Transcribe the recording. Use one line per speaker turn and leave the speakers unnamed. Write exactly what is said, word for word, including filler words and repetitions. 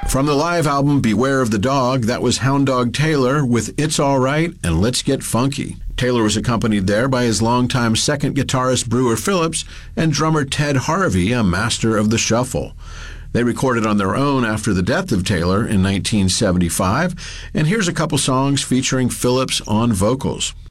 From the live album Beware of the Dog, that was Hound Dog Taylor with It's All Right and Let's Get Funky. Taylor was accompanied there by his longtime second guitarist Brewer Phillips and drummer Ted Harvey, a master of the shuffle. They recorded on their own after the death of Taylor in nineteen seventy-five, and here's a couple songs featuring Phillips on vocals.